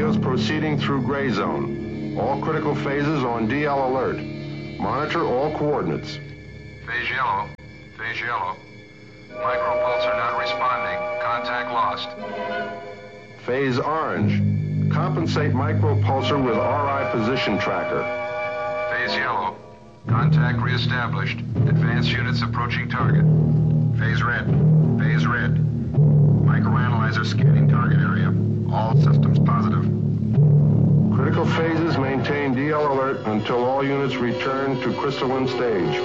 radios proceeding through gray zone. All critical phases on DL alert. Monitor all coordinates. Phase yellow. Phase yellow. Micropulsar not responding. Contact lost. Phase orange. Compensate micropulsar with RI position tracker. Phase yellow. Contact reestablished. Advanced units approaching target. Phase red. Phase red. Microanalyzer scanning target area. All systems positive. Critical phases maintain DL alert until all units return to crystalline stage.